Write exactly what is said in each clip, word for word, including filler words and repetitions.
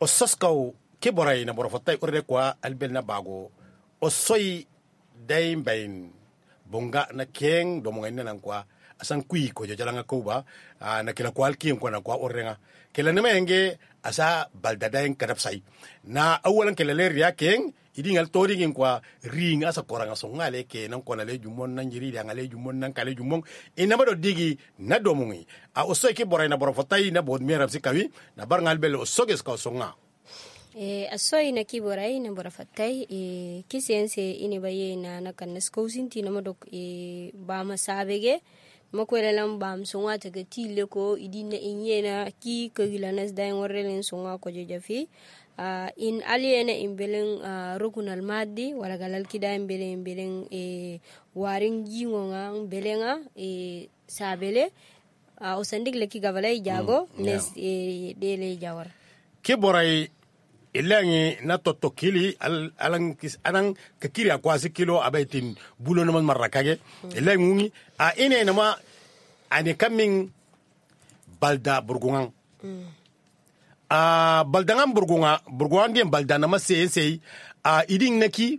osaskau kiborai na borofotai urde kwa albel na bago osoi dai bain bonga na keng domonga ina kwa asan kui ko jajalanga ko ba na kila kwal kiem kwa na kwa orenga kila nema enge asa baldadain kadapsai na awalan kila le ria keng idingal tori ngin kwa ring asa koranga so ngale ke nan kona le jumon nan jiri da ngale jumon nan kale jumon ina mado digi na domongi a osoi ki borai na borofotai na bod merab sikawi na bar ngal bel osoges ka songa e asoi na kiborai na borofotai e kisiense ini baye na na kannas kousinti na madok e ba masabege makwela lam bam songa taga tile ko idina inyena ki kagilanas dain warrelen songa ko jejafi uh, in aliena imbelen uh, rukunal maddi wala galal kida imbelen imbelen e waring jiwonga belenga e sabele uh, osandik leki gavalay jago mm, yeah. nes e dele jawar kiborai ilangi na toto kili al alang kis anang kakiri akwasi kilo abaitin bulo naman marakage mm. ilangi ngungi a ine nama ane kaming balda burgungang mm. a baldangan burgunga burgungan dien balda nama sei sei a iding naki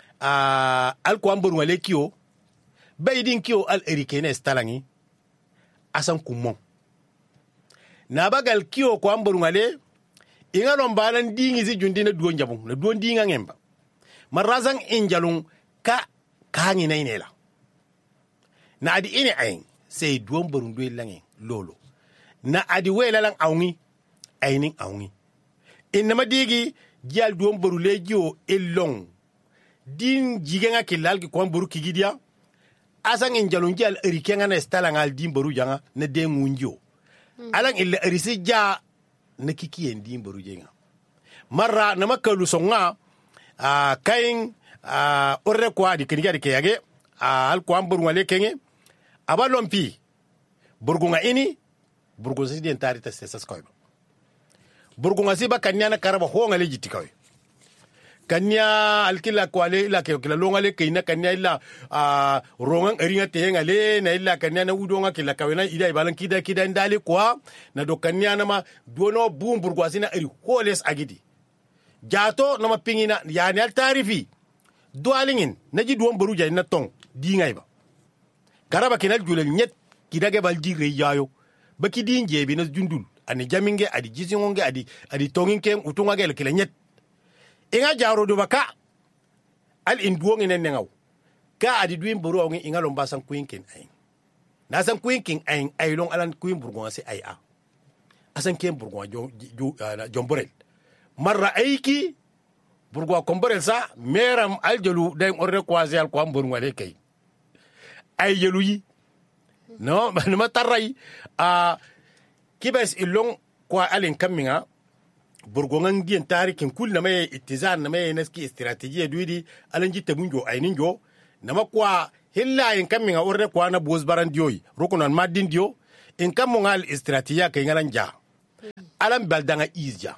a alkuan burgunga le kio ba iding kio al erikene stalangi asan kumon na bagal kio kwa burgunga le inga lombalan dingi zi jundina duon jabung na duon dinga ngemba marazang injalung ka kangi na inela na adi ine ayin sai duon barun duwe lange lolo na adi wela lang aungi ainin aungi inna madigi gial duon baru legio elong din jigenga kilal ki kwan baru kigidia asang injalung gial erikenga na stalangal din baru janga na dengunjo hmm. alang illa erisi ja na kiki yendi baru jenga marra na makalu songa a kain a orre kwa di kiniga di kayage a al kwa mburu ngale kenge abalompi burgunga ini burgunga si den tarita sesas koy burgunga si ba kanya na karaba ho ngale jitikaw kanya alkila kwale ila ke kila longale kina kanya ila a rongan eringa tehenga le na ila kanya na udonga kila kawena ida ibalan kida kida ndale kwa na do kanya na ma dono bum burgwasina eri holes agidi jato na ma pingina yani al tarifi doalingin naji duon baruja na tong dingai ba karaba kinal julel nyet kidage balji reyayo baki dinje bi na jundul ani jaminge adi jisingonge adi adi tonginke utunga gel kila nyet inga jaro do baka al induo ngene nengaw ka adi duin buru ngi inga lomba san queenkin ay na san queenkin ay ay long alan queen burgon se ay a asan ken burgon jo jo jomborel marra ayki burgon komborel sa meram aljolu den orre kwasi al ko ambur ngale kay ay yelu yi no ma taray a kibes ilong kwa alen kaminga burgongan dien tarikin kul na mai itizan na mai naski strategy duidi alanji tabunjo aininjo na makwa hilla in kaminga orre kwa na boz baran dioi rokunan madin dio in kamungal strategy kay ngalanja alam baldanga izja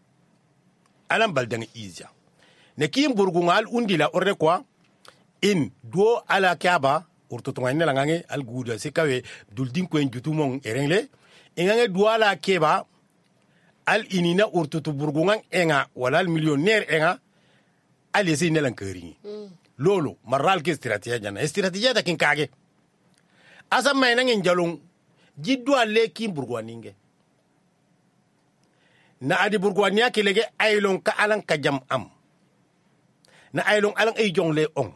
alam baldanga izja ne kim burgongal undila orre kwa in do ala kaba urtutunga ina langange al guda sikawe duldin ko en jutumon erengle ingange duala keba al inina urtutu burgungan enga wala al millionnaire enga al yesi nelan kari mm. lolo maral ke strategia jana strategia da kin kage asa mai nan njalung jiddu alle kin burgwaninge na adi burgwania kelege aylon ka alan ka jam am na aylon alan ay jongle on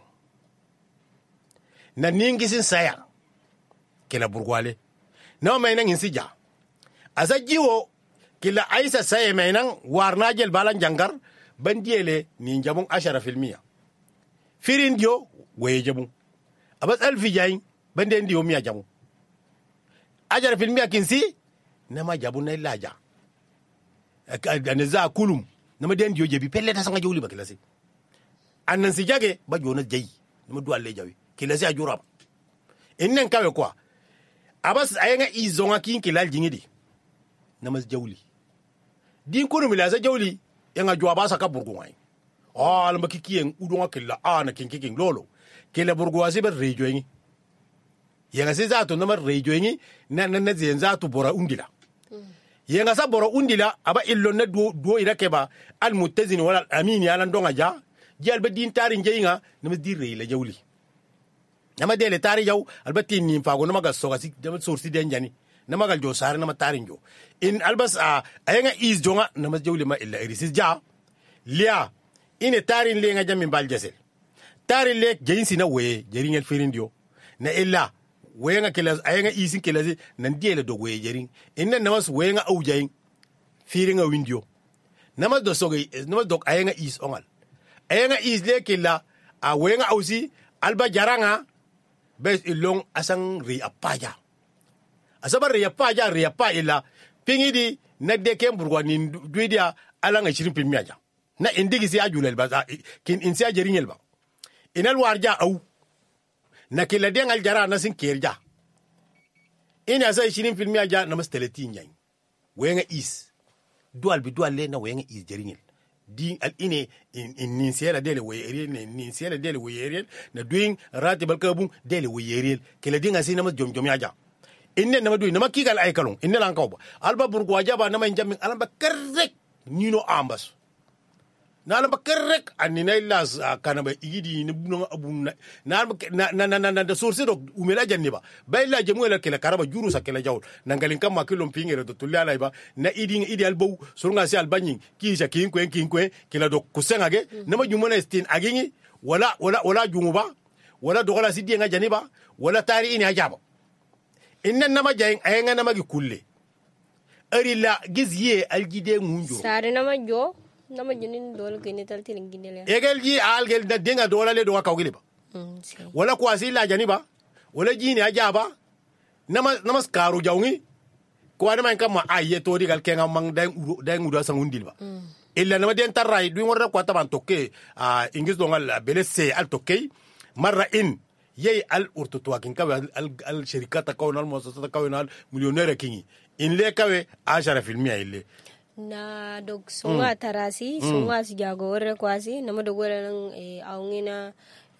na ningi sin saya kila burgwale na mai nan insija asa jiwo kila aisa saya mai nan warna jel balan jangar bandiele ni jabun ashara filmiya firin dio waye jabun abas alfi jayin bande ndio miya jamu ashara filmiya kinsi na ma jabun na laja anaza kulum na ma den dio jebi pelle ta sanga jawli bakila si annan si jage ba jona jayi na ma dualle jawi kila si ajura innen kawe kwa abas ayenga izonga kin kilal jingidi namas jawli din kunu milasa jawli yanga jwa ba saka burgungai ah alma kikiyen udonga killa ana kinkikin lolo kila burguwasi ber rejoyi yanga se zato namar rejoyi na na na zen zato bora undila mm. yenga sa boro undila aba illo na do do ira keba al muttazin wala amin ya lan donga ja jal ba din tarin jeyinga nama dirre la jawli nama dele tari jaw albati ni fago nama ga soga si dama sorsi den jani nama gal jo sare nama tarin jo in albas a ayenga is jonga nama jawli ma illa irisis ja lia ine tarin le nga jamin bal jesel tarin le jeyinsi na we jeringel firindio na illa wenga kila ayenga isin kila zi nan diele do we jering inna namas wenga au jayin firinga windio namas do soga namas dok ayenga is ongal ayenga is le kila a wenga ausi alba jaranga bes ilong asang ri apaja asaba ri apaja ri apa ila pingidi na de kemburwa ni duidia alanga chirin pimiaja na indigi si ajulel ba kin insia jeringel ba inal warja au na kila dengal jara na sin kerja ina sai chirin pimiaja na masteleti nyai wenga is dual bi dual le na wenga is jeringel di al ine in in ninsiela dele weyeriel ne ninsiela dele weyeriel na doing rati balkabum dele weyeriel kila dinga sina mas jom jom yaja inne nama doing nama kigal ay kalon inne lan kawba alba burgo wajaba nama njammin alamba kerrek nino ambas na alamba kerrek anina illas kanaba igidi ni buno abun na na na na da source do umela janniba bayla jemuela kila karaba juru sa kila jawl nangalin kam makilom pingere do tulala ba na iding ideal bow surunga si albanyin ki sa kin kwen kin kwen kila do kusengage nama jumona stin agingi wala wala wala jumuba wala do wala sidie nga janiba wala tari ini ajaba inna nama jayin ayenga nama gi kulle arila gizye aljide munjo sare nama jo nama jinin dole kene talti ngindele egel ji algel da denga dola le do ka kawgile ba wala ko asila janiba wala jini ajaba nama nama skaru jawngi ko wani man kam aye to digal kenga mang dang uro dang uro sangundil ba illa nama den tarray du ngorda ko taban tokke a ingis do ngal belese al tokke marra in yey al urtutu akin kawe al al shirikata kaw nal muassasata kaw nal millionaire kingi in le kawe ashara filmiya ille na dog sunga tarasi sunga si jago ore kwasi nama dog wala nang e aungina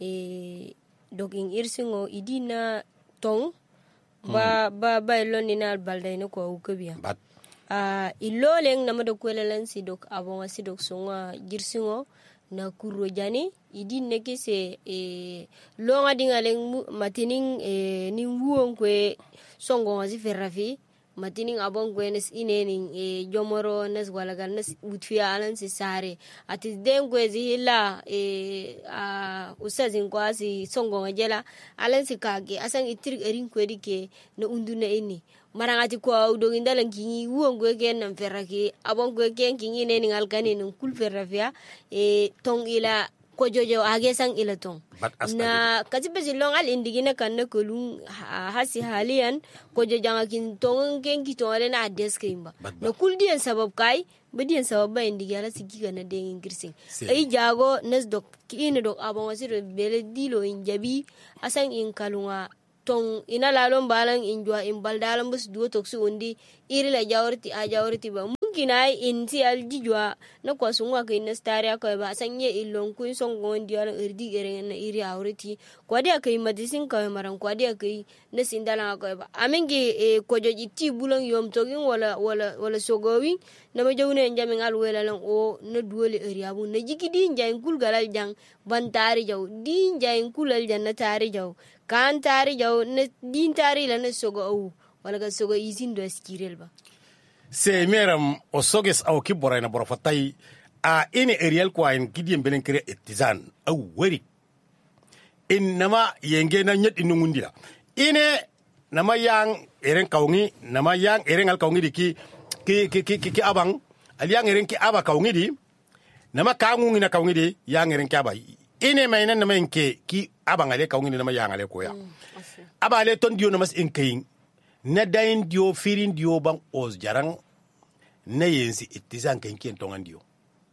e dog in irsingo idina tong ba ba ba iloni na balday no ko ukabia bat a iloleng nama dog wala lan si dog abonga si dog sunga girsingo na kuro jani idin neke se e longa dingaleng matining e ning wuon kwe songo ngasi ferrafi matining abong kwenes inening e jomoro nas walagal nas butfia alan si sare ati den kwezi hila e a usazin kwasi songo ngajela alan si kage asang itrik erin kwedi ke na unduna ini marangati ko awdo indalan kingi wuon kwe ken nam ferraki abong kwe ken kingi nening alkani nung kul ferrafia e tong ila ko jojo age sang ila tong na katibe silong al indigina kanna kolung hasi halian ko jojanga kin tong ken ki tong na ades krimba na kuldian sabab kai bedian sabab ba indigala sigiga na den ingirsin ay jago nas dok kine dok abon wasiro bele dilo injabi asang in kalunga tong ina lalon balang injwa in baldalan bus duo toksu undi iri la jawarti a jawarti ba mungkin ay inti aljijwa na kwa sungwa ke na stari ako ba sanye ilong kuin song ngondi ala irdi ere na iri awriti kwa dia ke madisin ka marang kwa dia ke na sindala ako ba amingi e ko joji ti bulong yom togin wala wala wala sogowi na ma jawne njamin al wela lan o na duole eri abu na jikidi njain kul galal jang bantari jaw di njain kulal jannatari jaw kan tari jaw na din tari la na sogo au wala ga sogo izin do skirel ba se meram o soges au kibora na borofatai a ine erial kwa in kidien belen kire etizan au wari in nama yenge na nyet inu ngundila ine nama yang eren kaungi nama yang eren al kaungi di ki ki ki ki, ki abang al yang eren ki aba kaungi di nama kaungi na kaungi di yang eren ki aba ine mai nan nama inke ki abang ale kaungi nama yang ale koya mm, aba ale ton dio nama inkein na dain dio firin dio bang os jarang na yensi itizan kenken tongan dio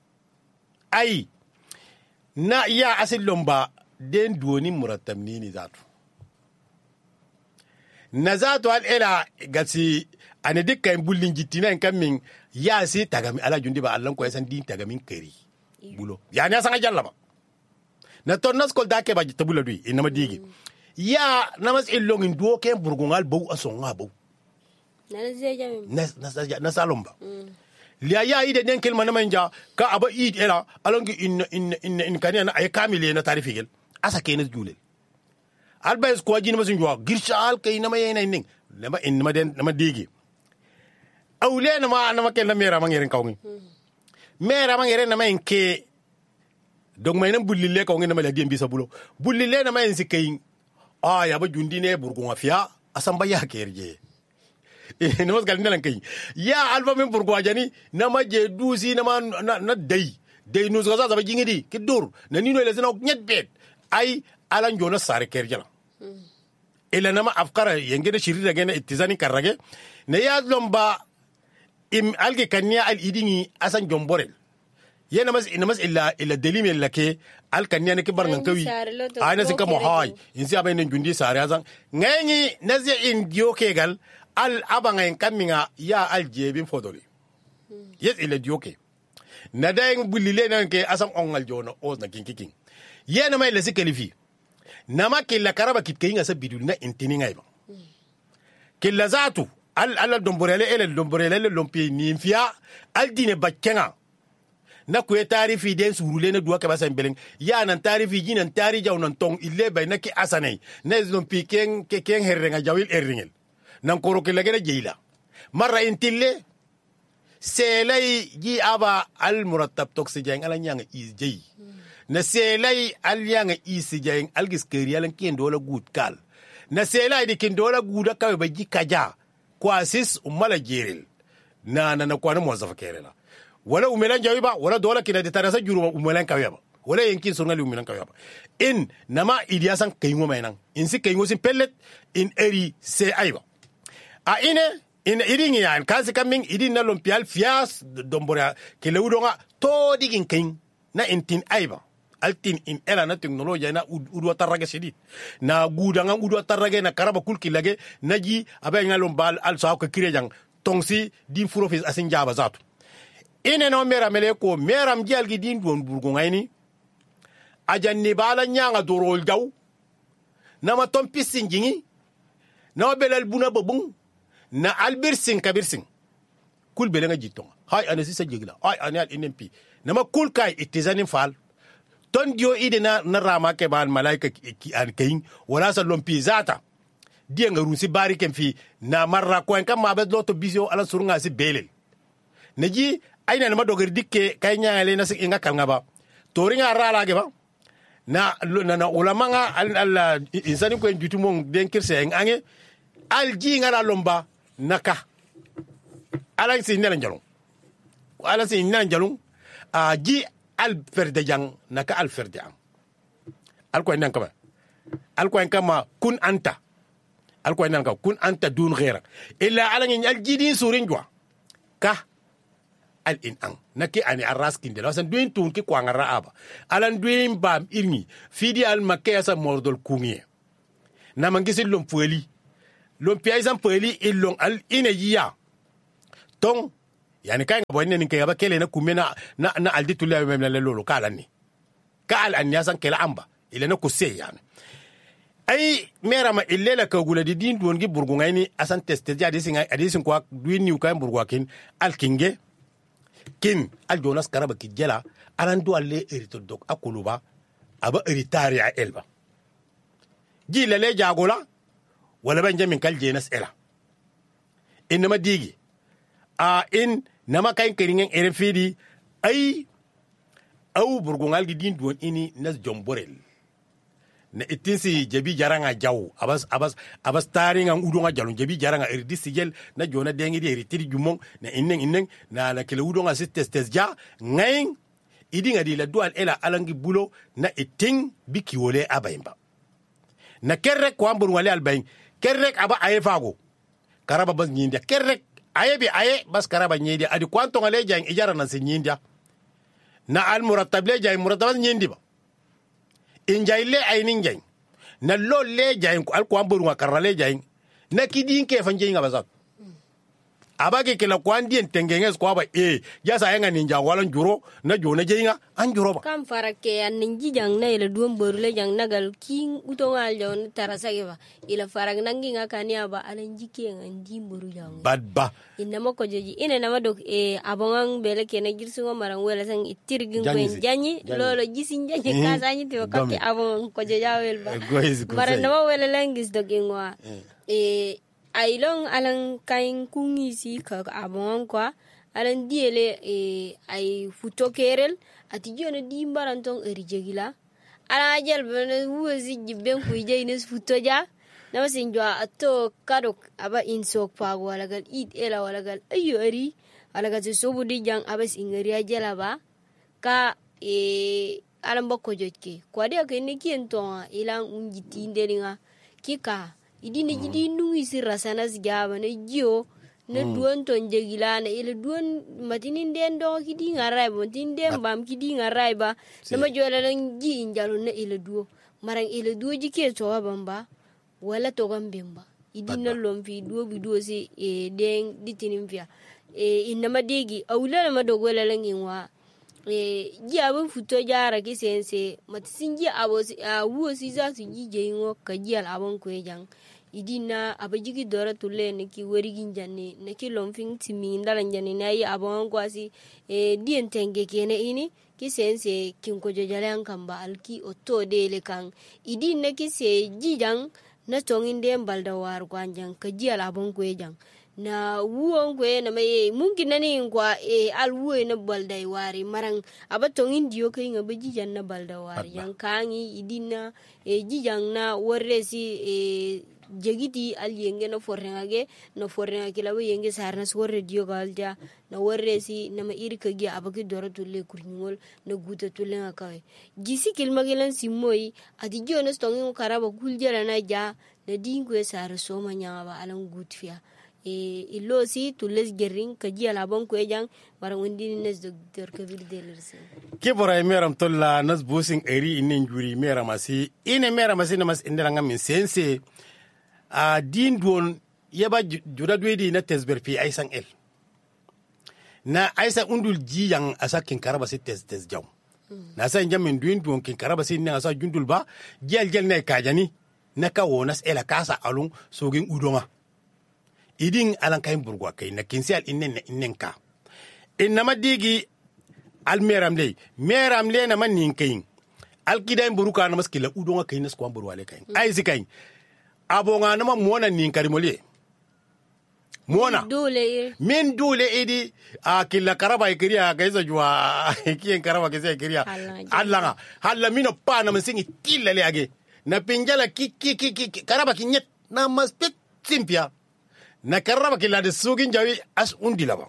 ai na ya asil lomba den duoni muratam nini zatu na zatu al ela gasi ane dikka en bullin jittina en kamin ya si tagami ala jundi ba allan ko yasan din tagamin keri bulo ya ne sanga jallaba na tonnas ko dake ba tabula dui inama digi ya namas illongin duo ken burgungal bow asonga bow na zai jami na na salomba liya ya yi da den kelma na manja ka aba id era alongi in in in in kaniya na ay kamile na tarifi gel asa kay na julel albays ko jini masun jwa girshal kay na mayena ning lama in ma den ma digi awle na ma na ma kel na mera ma ngeren kawmi mera ma ngeren na ma inke donc may na bullile ko ngena ma la dembi sabulo bullile na ma en sikay ah ya ba jundi ne burgu afia asamba ya kerje e no gal nan kay ya alba men burgu ajani na ma je dusi na ma na day day nus gaza ba jingidi ki dur na nino le zena nyet bet ay alan jona sare kerjala ila na ma afkara yenge na shirira gena itizani karrage ne ya lomba im alge kanya al idini asan jomborel yena mas ina mas illa illa delime lake al kanya ne kibar nan kawi ana sin kamo hay insi abay ne jundi sare azan ngani nazi in dioke gal al abanga en kaminga ya al jebin fodoli yes illa dioke na dayin bulile nan ke asan ongal jono o na kinkikin yena mai lesi kalifi nama killa karaba kitkayin asa bidul na intini ngai ba killa zatu al al domborele ele domborele le lompi nimfia al dine bakkenga na kuye tarifi den surule na duwa ka basan beleng ya nan tarifi jinan tari jaw nan tong ille bay na ki asanay na lompi ken ke ken herrenga jawil erringel nan koro ke lagena jeila marra intille selay ji aba al murattab toksijang ala nyanga is jey na selay al yanga is jey al giskeri alan ken dola gud kal na selay de ken dola guda ka ba ji kaja kwasis umala jeril na na na kwana mo zafa kerela wala umelan jawiba wala dola kina de tarasa juru umelan kaweba wala yankin sungali umelan kaweba in nama idiasan kayingo mainan in si kayingo sin pellet in eri se aiba a ine in idingi yan kasi kaming idin na lompial fias dombora kele udonga to digin kayin na intin aiba altin in era na teknolojia na udu atarage sidit na gudanga udu atarage na karaba kulki lage naji abay ngalombal al saw ko kirejang tongsi din furofis asin jaba zatu ine no mera mele ko meram jalgi din don burgo ngayni ajanni bala nyanga dorol daw nama tom pisin jingi na belal buna babung na albirsin kabirsin kul belenga jitonga hay anasi sa jigla ay anal N M P nama kul kay itizanin fal ton dio ide na na rama ke bal malaika ki an kayin wala sa lompi zata die nga rusi bari kem fi na marra ko en kam ma be loto bisio ala surunga si belel naji ayna na madogar dikke kay nyaale na si inga kalnga ba toringa rala ge ba na na ulama nga al al insani ko en jutumon den kirse en ange al ji nga la lomba naka ala si nela njalon ala si nela njalon a ji al ferde jang naka al ferde am al ko en kama al ko en kama kun anta al ko en kama kun anta dun ghera illa ala ngi al ji din surin jwa ka al in an naki ani arraskin de lasan duin tun ki kwangara aba alan duin bam irni fidi al makya sa mordol kungie na mangisi lom fueli lom piaisan fueli illong al ine yiya tong yani kay ngabo ne ninke ba kele na kumena na na aldi tulla mem la lolo kala ni ka al an yasan kela amba ile na ko se yani ay mera ma illela ka gula di din don gi burgu ngayni asan teste jadi singa adisin ko duin niu kay burgu akin al kinge kin al jonas karaba ki jela aran do alle erito dok akuluba aba eritari a elba ji lele jagola wala benjamin kal jenas ela inma digi a in nama kain keringen eren fidi ay au burgungal gi din duon ini nas jomborel na itinsi jabi jaranga jaw abas abas abas taringa udonga jalun jabi jaranga erdi sigel na jona dengi di eritiri jumong na innen innen na la kele udonga sistes tes ja ngain idinga di la dual ela alangi bulo na iting biki wole abayimba na kerrek ko ambur wale albayin kerrek aba ayefago karaba bas nyindia kerrek ayebi aye bas karaba nyindia adi kwanto ngale jang ijara na sinyindia na al murattab le jang murattab nyindi ba injayle ay ninjay na lolle jay ko al ko ambur wa karale jay na kidin ke fanje nga bazat abage kila kwandi entengenges kwa ba e ya sa yanga ninja wala juro na jona jeinga an juro ba kam farake an ninji jang na ila duom borule jang nagal king utongal jon tarasa ba ila farag nangi ngakani aba alan jike ngandi boru jang bad ba inna mako joji ina nama dok e abongang bele kena girsu ngo marang wala sang itirgin ko janyi lolo gisin janyi kasani te wakati abong ko jajawel ba mara nama wala langis dok ingwa e ailong alang kain kungi si ka abong kwa alang diele e ay futo kerel ati jona di mbarantong erijegila ala jel bene wuzi jibben ku jeynes futo ja nama sinjwa ato kadok aba insok pa wala gal id ela wala gal ayo ari ala gal sobu di jang abas ingari ajela ba ka e alam bokko jotke ko de ke ne kienton ilang unjiti ndelinga kika idini jidi nungi sirasana sigaba na jio na duon ton jegila na ile duon matinin den do kidi ngarai bo tin den bam kidi ngarai ba na ma jola lan ji injalo na ile duo marang ile duo jike to bamba wala to gambemba idina lomfi duo bi duo si e den ditinin via e inama degi awula ma dogola lan inwa e ji abun futo jara ki sense matisin ji abo a wo si za su ji je ngo ka ji al abon ko jang idina abajigi dora tulle ne ki wari ginjanne ne ki lomfing timi ndalan janne nayi abon kwasi e dien tenge kene ini ki sense kin ko jajalan kamba alki otto dele kan idina ki se jijang na tongin dem balda war kwanjang ka ji al abon ko jang na wuon ko na may mungkin na ni kwa e al wuo na balday wari marang abatong indio kay nga bajijan na balda wari yang kangi idina e jijang na warresi e jegiti al yenge na forrengage na forrenga kila we yenge sarna sworre dio galja na warresi na ma iri kagi abaki dora tulle kurnyol na guta tulle ngakawe gisi kilmagelan simoi adi jonas tongin karaba kuljala na ja na dingwe sar soma nyaba alang gutfia e illo si tules gerring kaji ala bon ko ejang bara wondi nes docteur kabir delerse ke bora meram tolla nas busing eri inen juri mera masi ine mera masi na mas indela ngam sense a din don yaba jura dwedi na tesber fi aisan el na aisa undul ji yang asa kin karaba si tes tes jaw na sa jamin duin don kin karaba si ne asa jundul ba gel gel ne kajani na ka wonas ela kasa alun sogin udonga idin alan kayin burgwa kai na kinsi al innen na innen ka innama digi al meram lay meram lay na man nin kayin al kidain buruka na maskila udonga kayin nas kwa burwale kayin ai sikayin abonga na ma mona nin karimole mona dole min dole idi a kila karaba ikiriya gaisa jwa kiyen karaba gaisa ikiriya allanga halla mino pa na masingi tilale age na pinjala ki ki ki karaba kinyet na maspet simpia na karraba kila da sugin jawi as undi laba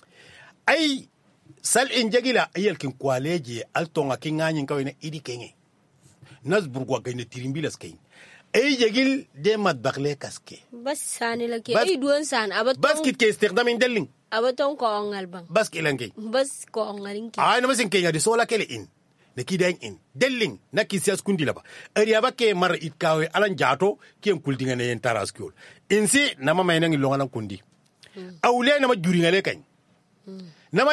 ai sal in jagila ayel kin kwaleje altonga kin ganyin kawai na idi kenye nas burgwa kai na tirimbilas kai ai jagil de madbakle kaske bas sani lake ai duwan san abaton bas kit ke istikdam indelling abaton ko ongal bang bas kilanke bas ko ongalin ki ai na masin kenya de sola kele in na kidan in delling na kisias kundi laba ariya bakke mar itkawe alan jato kien kuldinga ne en taraskol insi nama mayna ngi longa kundi awle nama juri ngale kany nama